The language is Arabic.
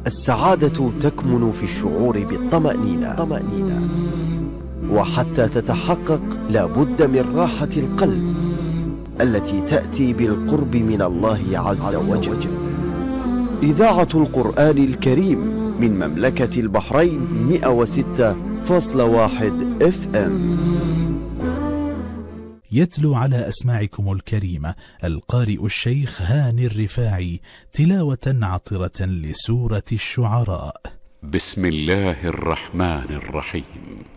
السعادة تكمن في الشعور بالطمأنينة، وحتى تتحقق لابد من راحة القلب التي تأتي بالقرب من الله عز وجل. إذاعة القرآن الكريم من مملكة البحرين 106.1 FM. يتلو على أسماعكم الكريمة القارئ الشيخ هاني الرفاعي تلاوة عطرة لسورة الشعراء. بسم الله الرحمن الرحيم.